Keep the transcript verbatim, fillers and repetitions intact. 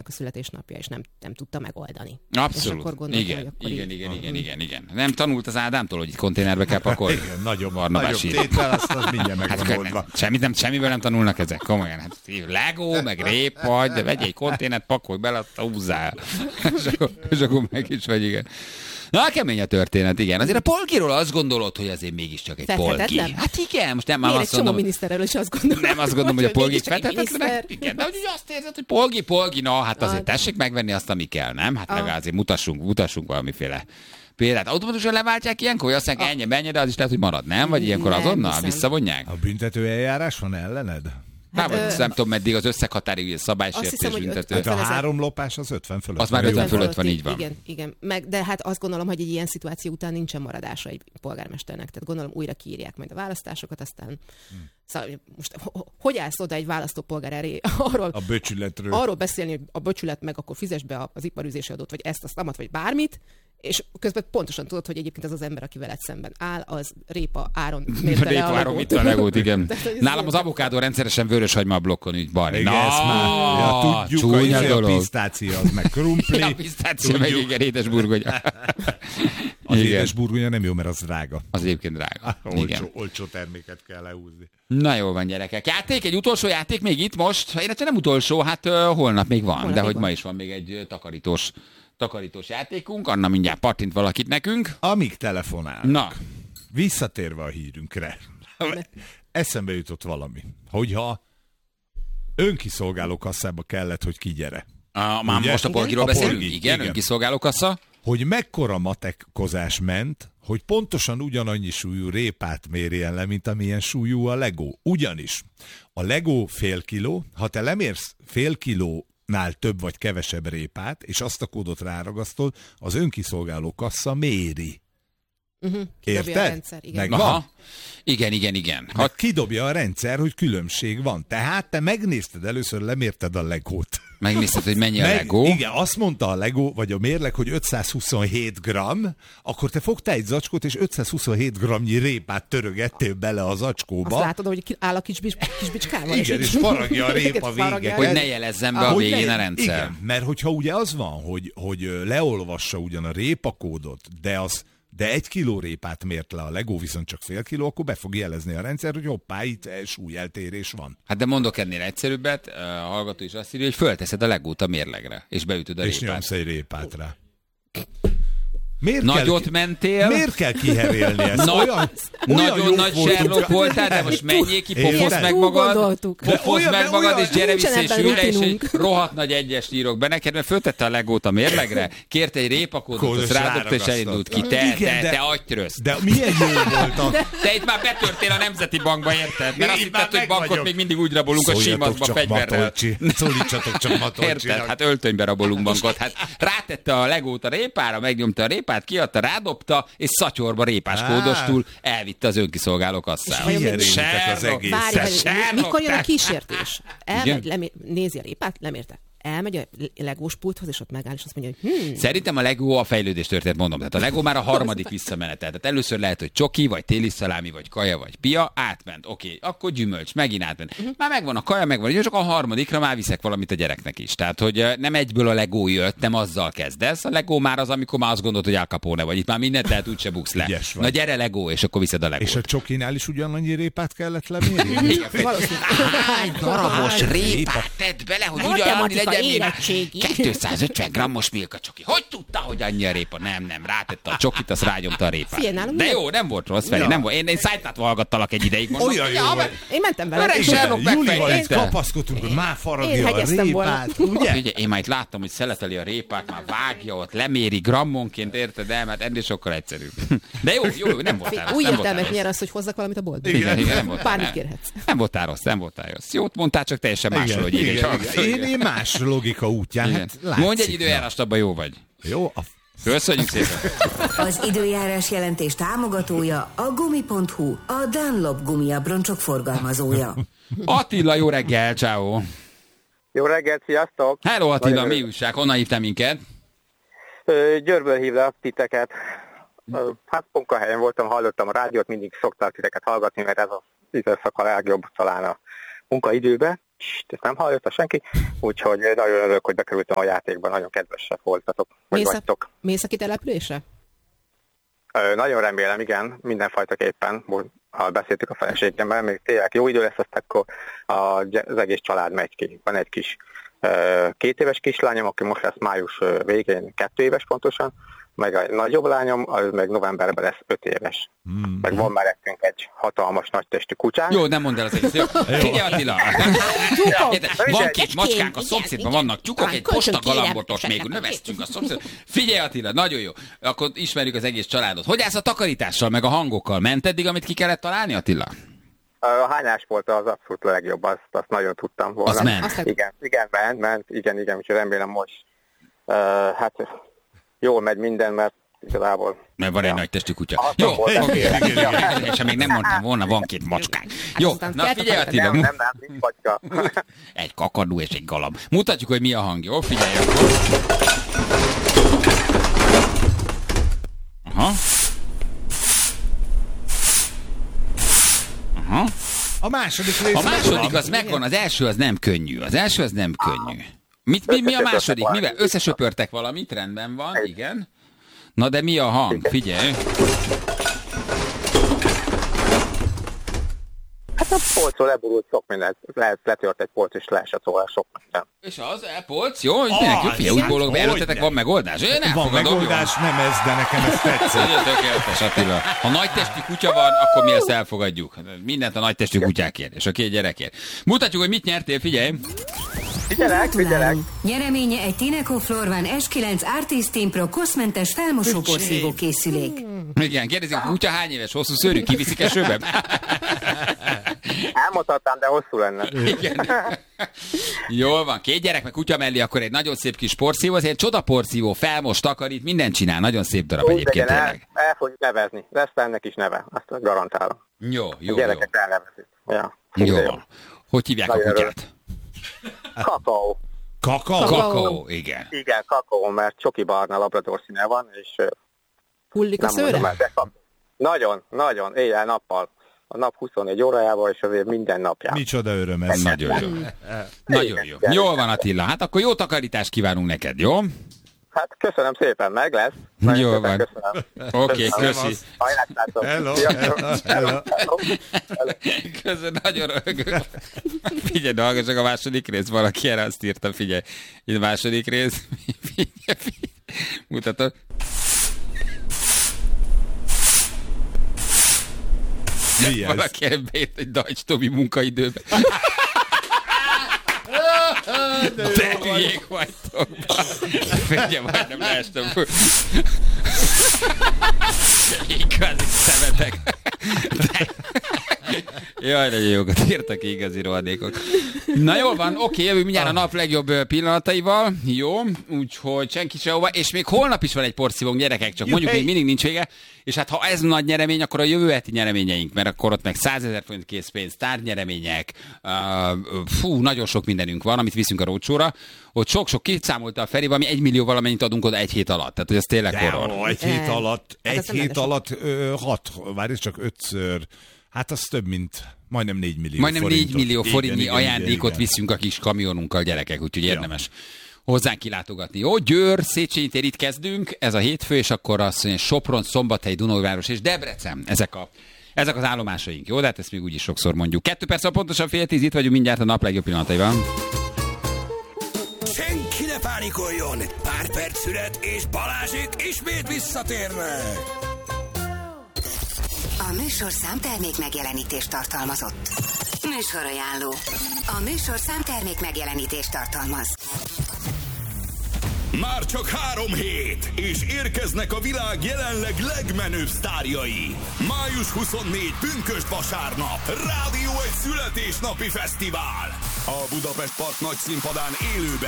a születésnapja, és nem, nem tudta megoldani. Abszolút. És akkor gondoltam, igen, hogy akkor igen, így... igen, igen, igen, igen. Nem tanult az Ádámtól, hogy itt konténerbe kell pakolni? Igen, nagyobb, nagyobb tétel, azt az mindjárt meg van oldva. Hát, semmit nem, semmiből nem tanulnak ezek, komolyan. Hát, Lego, meg répa, de vegyél egy konténert, pakolj bele, azt húzzál. és, akkor, és akkor meg is vagy, igen. Na, kemény a történet, igen. Azért a polgiról azt gondolod, hogy azért mégiscsak egy polgi. Hát igen, most nem már azt mondom. Miért egy csomó miniszterről is azt gondolom. Nem azt gondolom, hogy a polgik feltétlenül. Igen, de hogy azt érzed, hogy polgi, polgi, na, hát azért tessék megvenni azt, ami kell, nem? Hát legalább azért mutassunk, mutassunk valamiféle példát. Automatikusan leváltják ilyenkor, hogy azt mondják, ennyi, menj, de az is lehet, hogy marad, nem? Vagy ilyenkor azonnal visszavonják? A büntető eljárás van ellened? Hát, nem, ö... nem tudom, meddig az összeghatárig szabálysértés büntető. Hát a három lopás az ötven fölött. Az már ötven fölött van, így van. Igen, igen. Meg, de hát azt gondolom, hogy egy ilyen szituáció után nincsen maradása egy polgármesternek. Tehát gondolom újra kiírják majd a választásokat, aztán hmm. szóval most hogy állsz oda egy választópolgár elé arról, a böcsületről. Arról beszélni, hogy a böcsület meg akkor fizess be az iparűzési adót, vagy ezt, azt, amat, vagy bármit, és közben pontosan tudod, hogy egyébként az az ember, aki veled szemben áll, az répa áron mérte le a legót. Répa áron legót, igen. Nálam az avokádó rendszeresen vöröshagyma blokkon ügy Barni. Igen, ezt már ja, tudjuk, hogy a pisztácia az meg krumpli. A pisztácia meg igen, édesburgonya. Az édesburgonya nem jó, mert az drága. Az egyébként drága. Olcsó, olcsó terméket kell lehúzni. Na jól van, gyerekek. Játék, egy utolsó játék még itt most. Illetve nem utolsó, hát uh, holnap még van, holnap de még hogy van. Ma is van még egy uh, takarítós takarítós játékunk, Anna mindjárt pattint valakit nekünk. Amíg telefonál. Na. Visszatérve a hírünkre. Eszembe jutott valami. Hogyha önkiszolgáló kasszába kellett, hogy kigyere. A, már ugye? Most a polgiról beszélünk? Polgi, igen, igen, önkiszolgáló kassa. Hogy mekkora matekozás ment, hogy pontosan ugyanannyi súlyú répát mérjen le, mint amilyen súlyú a Lego. Ugyanis a Lego fél kiló, ha te lemérsz fél kiló nál több vagy kevesebb répát, és azt a kódot ráragasztol, az önkiszolgáló kassa méri. Uh-huh. Érted? A rendszer, igen. Megvan? Aha. Igen, igen, igen. Ha kidobja a rendszer, hogy különbség van. Tehát te megnézted először, lemérted a Legót. Megnézted, hogy mennyi a Meg, Lego? Igen, azt mondta a Lego, vagy a mérleg, hogy ötszázhuszonhét gramm, akkor te fogtál egy zacskót, és ötszázhuszonhét grammnyi répát törögettél bele a zacskóba. Azt látod, hogy áll a kis, kis bicskával. Igen, és faragja a répa vége. Hogy ne jelezzen be a végén a rendszer. Igen, mert hogyha ugye az van, hogy, hogy leolvassa ugyan a répakódot, de az de egy kiló répát mért le a Lego, viszont csak fél kiló, akkor be fog jelezni a rendszer, hogy hoppá, itt súlyeltérés van. Hát de mondok ennél egyszerűbbet, a hallgató is azt írja, hogy fölteszed a Legót a mérlegre, és beütöd a és répát. És nyomsz egy répát rá. Miért Nagyot kell, mentél. Miért kell kiherélni ezt? Nagy, olyan, nagyon olyan nagy Sherlock voltál, de most menjél ki, pofoszd meg magad, pofoszd meg magad, és gyere vissza, és ülj és egy rohadt nagy egyest írok be neked, mert föltette a Legót a mérlegre, kérte egy répakódot, azt rádobta, és elindult ki. Te, igen, te, de, te agytrösz. De milyen jó volt a... Te itt már betörtél a Nemzeti Bankba, érted? Mert azt hitted, hogy bankot még mindig úgy rabolunk a simaszba fegyverrel. Szólítsatok csak Matolcsinak. Érted? Hát öltönybe rabolunk bankot. Hát rátette a Legót a répára, megnyomta a répát, kiadta, rádobta, és szatyorba répás kódostul elvitte az önkiszolgáló kasszába. Az egész. Mikor jön a kísértés? Elmegy, lemé- nézi a répát, lemérte. Elmegy a Legós pulthoz, és ott megáll, és azt mondja, hogy hmm. Szerintem a Lego a fejlődés történet, mondom. Tehát a Lego már a harmadik visszamenetel. Tehát először lehet, hogy csoki, vagy téli szalámi, vagy kaja, vagy pia, átment. Oké, okay. Akkor gyümölcs, megint átment. Uh-huh. Már megvan a kaja, megvan, és csak a harmadikra már viszek valamit a gyereknek is. Tehát, hogy nem egyből a Lego jött, nem azzal kezdesz. A Lego már az, amikor már azt gondolod, hogy Al Capone vagy. Itt már mindent lehet, úgyse buksz le. Na gyere Lego, és akkor viszed a Legót. És a csokinál is ugyanannyi répát kellett lemérni? Hány darabos répát tedd bele, hogy ugyanannyi legyen. kétszázötven grammos Milka csoki. Hogy tudta, hogy annyi a répa? Nem, nem, rátette a csokit, azt rágyomta a répát. Fie, de jó, nem volt rossz, Feri, ja. nem volt. Én, én szájtátva hallgattalak egy ideig. Mondom, olyan jó ja, én mentem vele. Julival itt kapaszkodtunk, hogy már faragja a répát. Ugye? Ugye? Én már itt láttam, hogy szeleteli a répát, már vágja ott, leméri grammonként, érted el, mert ennél sokkal egyszerűbb. De jó, jó, nem voltál rossz. Új értelmet nyer az, hogy hozzak valamit a boltba. Igen, igen, nem voltál. Bármit kérhetsz. Nem voltál rossz, nem voltál rossz. Jót mondtál, csak teljesen másról, hogy írj. Én más logika útján. Hát, mondj egy időjárást, abban jó vagy. Jó. A... Köszönjük szépen. Az időjárás jelentés támogatója a gumi pont hu, a Dunlop gumiabroncsok forgalmazója. Attila, jó reggel, ciao. Jó reggelt, sziasztok. Hello Attila, Nagyon mi újság? Honnan hívtál minket? Győrből hívlak titeket. Hát munkahelyen voltam, hallottam a rádiót, mindig szoktam titeket hallgatni, mert ez az időszak a legjobb talán a munkaidőben. ezt nem hallotta senki, úgyhogy nagyon örülök, hogy bekerültem a játékban, nagyon kedvesek voltatok, vagy Mész a, vagytok. mész a kitelepülésre? Ö, nagyon remélem, igen, mindenfajtaképpen, ha beszéltük a feleségemmel, még tényleg jó idő lesz, azt akkor az egész család megy ki. Van egy kis két éves kislányom, aki most lesz május végén kettő éves pontosan, meg a nagyobb lányom, az meg novemberben lesz öt éves. Mm. Meg van már ettünk egy hatalmas nagytestű kutyánk. Jó, nem mondd el az egész. Jó. Figyelj, Attila! Van két macskánk a szomszédban, vannak tyúkok, egy postagalambot ott még növesztünk a szomszédban. Figyelj, Attila, nagyon jó. Akkor ismerjük az egész családot. Hogy állsz a takarítással, meg a hangokkal? Ment eddig, amit ki kellett találni, Attila? A hányás volt az abszolút legjobb, azt, azt nagyon tudtam volna. Az ment. Igen, igen, ment, ment, igen, igen, úgyhogy remélem most. Uh, hát jól megy minden, mert igazából... Mert van egy ja. nagy testű kutya. Ah, jó, oké, és még nem mondtam volna, van két macskánk. Jó, na figyelj, Attila. Nem, nem, nem, nincs macska. Egy kakadú és egy galamb. Mutatjuk, hogy mi a hang, jó? Figyelj akkor. Aha. Aha. A második rész. A második az megvan, az első az nem könnyű. Az első az nem könnyű. Mit, mi, mi a második? Mivel? Összesöpörtek valamit, rendben van, igen. Na de mi a hang? Figyelj. Hát a polcról leborult sok mindent. Lehet, letört egy polc, és leesett róla sok minden. És az elpolc? Jó, hogy mindenki, figyelj, úgy bolog be, előttetek van megoldás? Én van elfogadom, megoldás, jó. Nem ez, de nekem ez tetszett. Nagyon tökéletes, Attila. Ha nagy testű kutya van, akkor mi ezt elfogadjuk. Mindent a nagy testű kutyákért, és a két gyerekért. Mutatjuk, hogy mit nyertél, figyelj. Figyelek, figyelek. Nyereménye egy Tineco Florvan es kilenc Artis Team Pro koszmentes felmosóporszívó készülék. Igen, kérdezik, a kutya hány éves, hosszú szőrű, kiviszik esőbe? Elmondhatnám, de hosszú lenne. Igen. Jól van, két gyerek meg kutya mellé, akkor egy nagyon szép kis porszívó, azért egy csodaporszívó, felmos, takarít, mindent csinál, nagyon szép darab egyébként el, tényleg. el fogjuk nevezni, lesz ennek is neve, azt garantálom. Jó, jó, a gyerekek jó. elnevezik. Ja, jó. Jó. Hogy hívják nagyon a kutyát? Kakaó. Kakaó? Kakaó, igen. Igen, kakaó, mert csoki barna labrador színe van, és... Hullik a szőre? El, nagyon, nagyon, éjjel-nappal. A nap huszonnégy órájával, és azért minden napján. Micsoda öröm ez. Nagyon jó. Nagyon jó. Jól van, Attila. Hát akkor jó takarítást kívánunk neked, jó? Hát köszönöm szépen, meg lesz. Jól van. Oké, köszi. Hello, hello, hello. Köszönöm, nagyon rögök. Figyelj, hallgassak a második rész, valaki erre azt írta, figyelj. Itt a második rész. Figyelj, figyelj. Mutatod. Mi ez? Valaki beírt egy Dajcs Tomi munkaidőbe. De hülyék vagytok. Figyelj, majdnem leestem. Igazi szemetek. Jaj, nagyon jókat írtak ki, igazi rohadékok. Na jól van, oké, jövünk mindjárt a nap legjobb pillanataival. Jó, úgyhogy senki se hova. És még holnap is van egy porszívónk, gyerekek, csak mondjuk még mindig nincs vége. És hát ha ez nagy nyeremény, akkor a jövő heti nyereményeink, mert akkor ott meg százezer forint készpénz, tárgynyeremények, uh, fú, nagyon sok mindenünk van, amit viszünk a rócsóra. Ott sok-sok kiszámolta a Feri, valami egy millió valamennyit adunk oda egy hét alatt. Tehát, hogy ez tényleg horror. Ó, egy hét alatt, egy hát hét alatt ö, hat, várj, ez csak ötször. Hát az több, mint majdnem négy millió majdnem forintot. négy millió forintnyi igen, ajándékot igen, viszünk a kis kamionunkkal, gyerekek, úgyhogy érdemes ja. hozzánk kilátogatni. Jó, Győr, Széchenyi tér, itt kezdünk, ez a hétfő, és akkor azt mondja, Sopron, Szombathely, Dunaújváros és Debrecen. Ezek a Ezek az állomásaink, jó? De hát ezt még úgyis sokszor mondjuk. Kettő perc, pontosan fél tíz, itt vagyunk mindjárt a nap legjobb pillanataival. Senki ne pánikoljon! Pár perc szület, és Balázsék ismét visszatérnek! A műsorszám termék megjelenítést tartalmazott. Műsorajánló. A műsorszám termék megjelenítést tartalmaz. Már csak három hét, és érkeznek a világ jelenleg legmenőbb sztárjai. május huszonnégyedike pünkösd vasárnap, Rádió egy születésnapi fesztivál. A Budapest Park nagy színpadán élőben